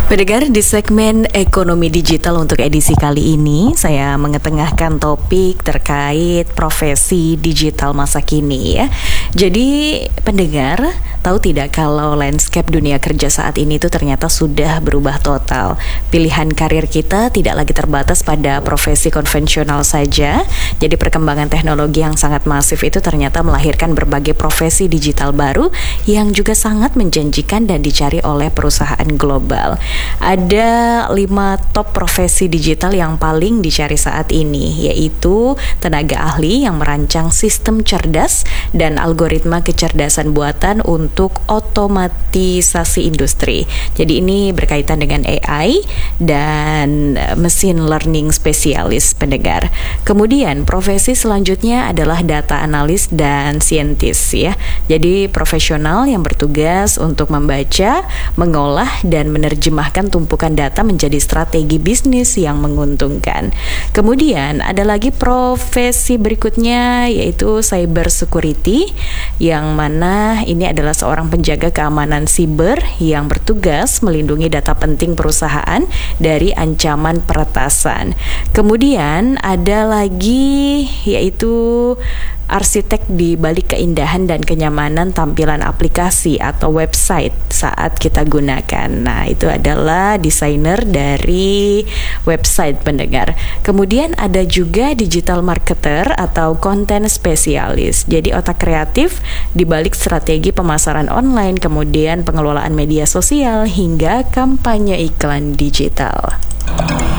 Pendengar, di segmen ekonomi digital untuk edisi kali ini, saya mengetengahkan topik terkait profesi digital masa kini ya. Jadi pendengar, tahu tidak kalau landscape dunia kerja saat ini itu ternyata sudah berubah total. Pilihan karir kita tidak lagi terbatas pada profesi konvensional saja. Jadi perkembangan teknologi yang sangat masif itu ternyata melahirkan berbagai profesi digital baru yang juga sangat menjanjikan dan dicari oleh perusahaan global. Ada 5 top profesi digital yang paling dicari saat ini, yaitu tenaga ahli yang merancang sistem cerdas dan algoritma kecerdasan buatan untuk otomatisasi industri. Jadi ini berkaitan dengan AI dan machine learning spesialis, pendengar. Kemudian profesi selanjutnya adalah data analis dan saintis ya. Jadi profesional yang bertugas untuk membaca, mengolah dan menerjemahkan tumpukan data menjadi strategi bisnis yang menguntungkan. Kemudian ada lagi profesi berikutnya, yaitu cyber security, yang mana ini adalah seorang penjaga keamanan siber yang bertugas melindungi data penting perusahaan dari ancaman peretasan. Kemudian ada lagi yaitu arsitek di balik keindahan dan kenyamanan tampilan aplikasi atau website saat kita gunakan. Nah, itu adalah desainer dari website, pendengar. Kemudian ada juga digital marketer atau content spesialis. Jadi otak kreatif di balik strategi pemasaran online, kemudian pengelolaan media sosial hingga kampanye iklan digital.